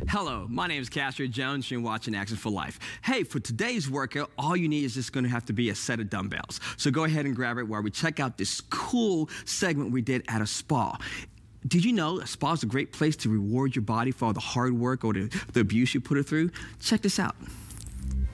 Hello, my name is Castro Jones. You're watching Action for Life. Hey, for today's workout, all you need is just going to have to be a set of dumbbells. So go ahead and grab it while we check out this cool segment we did at a spa. Did you know a spa is a great place to reward your body for all the hard work or the abuse you put it through? Check this out.